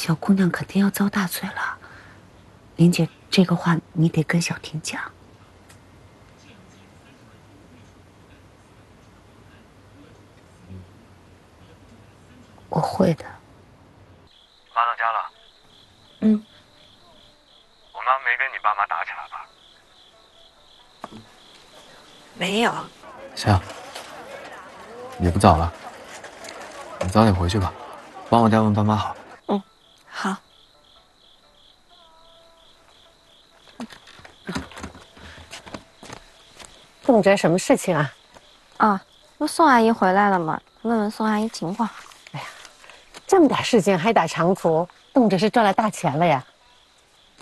小姑娘肯定要遭大罪了。林姐，这个话你得跟小婷讲。我会的。 妈到家了。 嗯。 我妈没跟你爸妈打起来吧？ 没有。 行，也不早了，你早点回去吧，帮我家问爸妈好。 嗯，好。 动辄什么事情啊？ 啊，那宋阿姨回来了嘛？问问宋阿姨情况。 哎呀，这么点事情还打长途，动辄是赚了大钱了呀？